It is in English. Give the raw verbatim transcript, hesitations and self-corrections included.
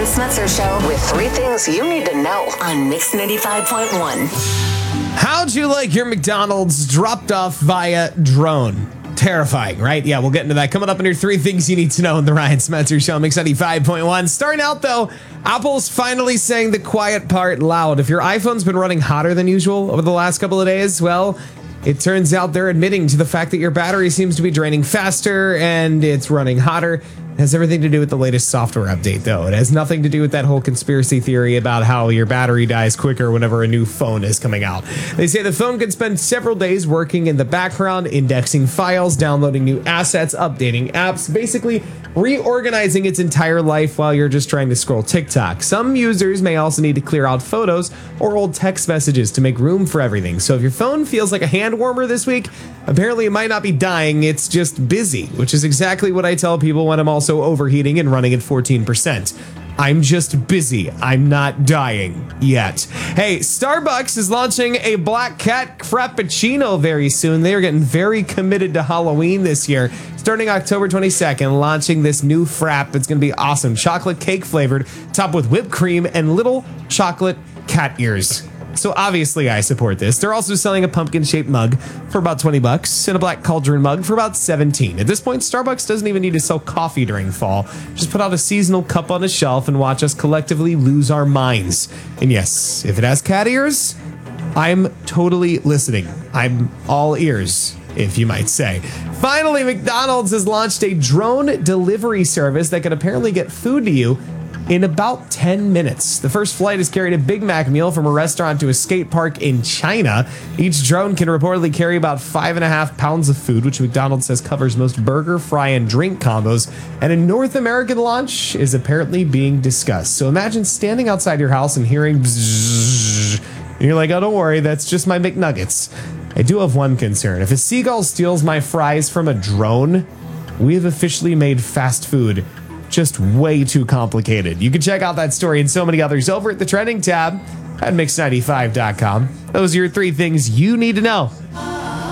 Ryan Smetzer Show with three things you need to know on Mix ninety-five point one. How'd you like your McDonald's dropped off via drone? Terrifying, right? Yeah, we'll get into that coming up in your three things you need to know in the Ryan Smetzer Show, Mix ninety-five point one. Starting out, though, Apple's finally saying the quiet part loud. If your iPhone's been running hotter than usual over the last couple of days, well, it turns out they're admitting to the fact that your battery seems to be draining faster and it's running hotter. It has everything to do with the latest software update, though. It has nothing to do with that whole conspiracy theory about how your battery dies quicker whenever a new phone is coming out. They say the phone could spend several days working in the background, indexing files, downloading new assets, updating apps, basically reorganizing its entire life while you're just trying to scroll TikTok. Some users may also need to clear out photos or old text messages to make room for everything. So if your phone feels like a hand warmer this week, apparently it might not be dying, it's just busy, which is exactly what I tell people when I'm also overheating and running at fourteen percent. I'm just busy. I'm not dying yet. Hey, Starbucks is launching a Black Cat Frappuccino very soon. They are getting very committed to Halloween this year. Starting October twenty-second, launching this new frap. It's going to be awesome. Chocolate cake flavored, topped with whipped cream and little chocolate cat ears. So obviously I support this. They're also selling a pumpkin-shaped mug for about twenty bucks and a black cauldron mug for about seventeen. At this point, Starbucks doesn't even need to sell coffee during fall. Just put out a seasonal cup on a shelf and watch us collectively lose our minds. And yes, if it has cat ears, I'm totally listening. I'm all ears, if you might say. Finally, McDonald's has launched a drone delivery service that can apparently get food to you in about ten minutes. The first flight has carried a Big Mac meal from a restaurant to a skate park in China. Each drone can reportedly carry about five and a half pounds of food, which McDonald's says covers most burger, fry, and drink combos. And a North American launch is apparently being discussed. So imagine standing outside your house and hearing bzzz, and you're like, oh, don't worry, that's just my McNuggets. I do have one concern. If a seagull steals my fries from a drone, we have officially made fast food just way too complicated. You can check out that story and so many others over at the trending tab at mix ninety-five dot com. Those are your three things you need to know